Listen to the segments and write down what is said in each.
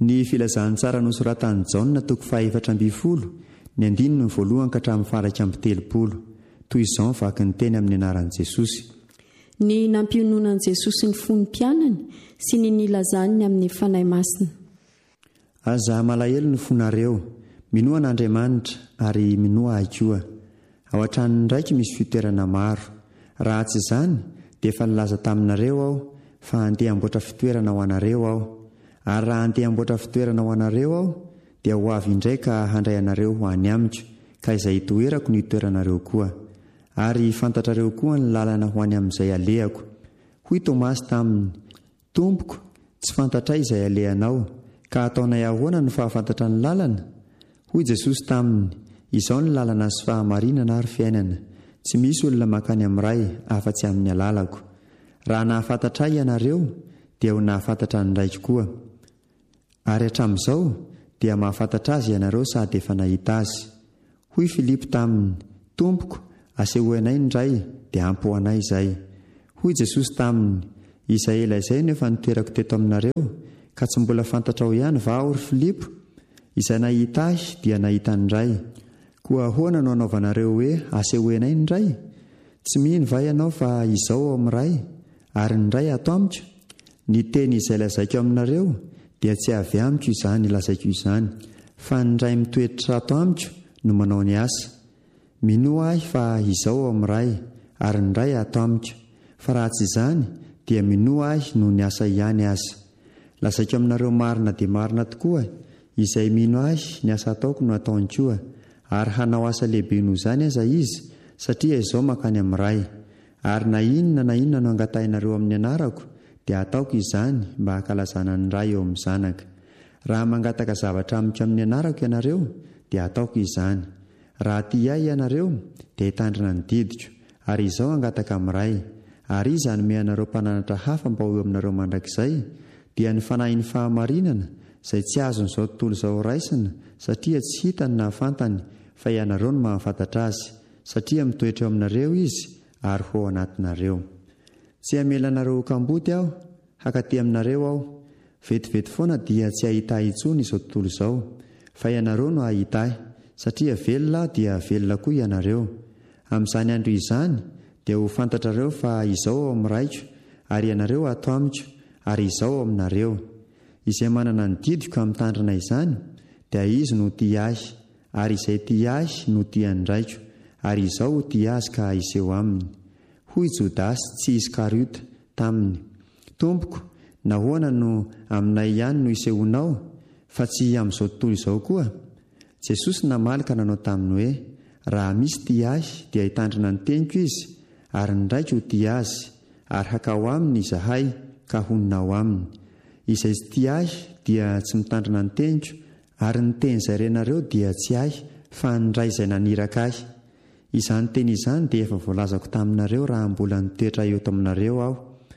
Ny filazantsara nosoratan'i Jaona toko 4:20 ny 1 ka hatramin'ny faraka amin'ny 30 toy izao vaky ny teny amin'ny anaran'i Jesosy. Ny nampiononan'i Jesosy ny fony mpianany sy ny nilazany amin'ny fanahy masina. Aza malahelo ny fonareo, minoa n'Andriamanitra ary minoa ahy koa. Ao an-tranony ndraiky misy fitoerana maro. Raha tsy izany dia efa nilaza taminareo aho fa andeha hamboatra fitoerana ho anareo aho. Ary raha andeha hamboatra fitoerana ho anareo aho dia ho avy indray ka handray anareo ho any amiko, ka izay itoerako no itoeranareo koa. Ary fantatrareo koa ny lalana ho any amin'izay alehako. Hoy Tomasy taminy, Tompoko, tsy fantatray izay alehanao, ka ataonay ahoana no fahafantatra ny lalana? Hoy Jesosy taminy, izao ny lalana sy fahamarinana ary fiainana. Tsy misy olona makany amin'ray afa-tsy amin'ny alalako. Raha nahafantatray ianareo dia ho nahafantatra ny ndraiky koa. Ary hatramin'izao dia mahafantatra azy ianareo sady efa nahita azy. Hoy Filipo taminy, Tompoko, asehoanay ny iray dia ampy ho anay izay. Hoy Jesosy taminy, izay ela izay no efa nitoerako teto aminareo, ka tsy mbola fantatrao ihany va ry Filipo? Izay nahita ahy dia nahita ny iray. Koa ahoana no anaovanareo hoe asehoanay ny iray? Tsy mino va ianao fa izao ao amin'iray ary ny iray ato amiko? Ny teny izay lazaiko aminareo dia tsy avy amiko izany ilazaiko izany, fa ny iray mitoetra ato amiko no manao ny asa. Minoa ahy fa izao ao amin'iray ary ny iray ato amiko, fa raha tsy izany dia minoa ahy no ny asa ihany aza. Lazaiko aminareo marina dia marina tokoa, izay mino ahy ny asa ataoko no ataony koa, ary hanao asa lehibe noho izany aza izy, satria izao makany amin'iray. Ary na inona no angatahinareo amin'ny anarako dia ataoko izany mba hankalazana ny iray eo amin'ny zanaka. Raha mangataka zavatra amiko amin'ny anarako ianareo dia ataoko izany. Raha tia ahy ianareo dia hitandrina ny didiko, ary izao angataka amin'iray. Ary iza hanome anareo mpananatra hafa mba ho eo aminareo mandrakizay dia ny fanahin'ny fahamarinana izay tsy azon'izao tontolo izao raisina, satria tsy hitany na fantany, fa ianareo no mahafantatra azy, satria mitoetra eo aminareo izy ary ho anatinareo. Tsy hamelanareo kamboty aho, hakaty aminareo aho. Vetivety foana dia tsy ahita ahy intsony izao tontolo izao, fa ianareo no ahita ahy, satria velona aho dia velona koa ianareo. Amin'izany andro izany dia ho fantatrareo fa izao ao amin'iraiko, ary ianareo ato amiko, ary izao ao aminareo. Izay manana ny didiko amin'ny tandrina izany dia izy no tia ahy, ary izay tia ahy no tia ny raiko, ary izao ho tia azy ka iseho aminy. Hoy Jodasy tsy Iskariota taminy, Tompoko, nahoana no aminay ihany no isehonao, fa tsy amin'izao tontolo izao koa? Jesosy namaly ka nanao taminy hoe, raha misy tia ahy dia hitandrina ny teniko izy, ary ny raiko ho tia azy, ary hakao aminy izahay ka honina ao aminy. Izay tsy tia ahy dia tsy mitandrina ny teniko, ary ny teny izay renareo dia tsy ahy fa ny iray izay naniraka ahy. Izany teny izany dia efa voalazako taminareo raha mbola nitoetra eto aminareo aho.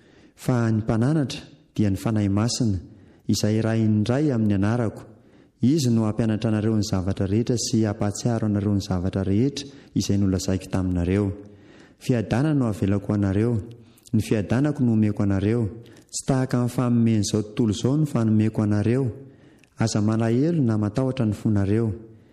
Fa ny mpananatra dia ny fanahy masina, izay iray ny iray amin'ny anarako. Izy no hampianatra anareo ny zavatra rehetra sy hampahatsiaro anareo ny zavatra rehetra izay nolazaiko taminareo. Fiadana no avelako anareo, ny fiadanako no omeko anareo, tsy tahaka amin'ny fanomeny izao tontolo izao no fanomeko anareo. Aza malahelo na matahotra ny fonareo.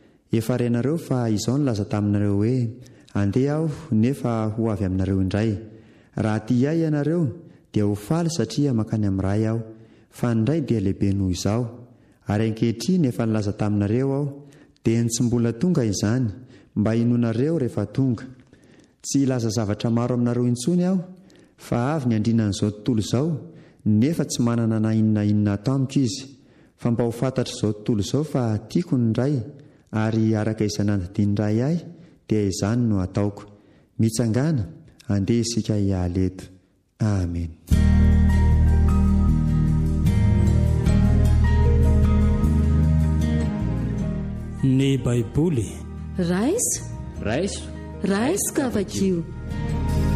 Efa renareo fa izao nilaza taminareo hoe andeha aho nefa ho avy aminareo indray. Raha tia ahy ianareo dia ho faly satria makany amin'iray aho, fa ny iray dia lehibe noho izao. Ary ankehitriny efa nilaza taminareo aho dia ny tsy mbola tonga izany, mba hinonareo rehefa tonga. Tsy ilaza zavatra maro aminareo intsony aho, fa avy ny andrinan'izao tontolo izao, nefa tsy manana na inona atao amiko izy. Fa mba ho fantatra izao tontolo izao fa tiako ny iray, ary araka izay nandidiny iray ahy dia izany no ataoko. Mitsangana, andeha isika hialy eto. Amen. Ny Baiboly raisa raiso ka avakio.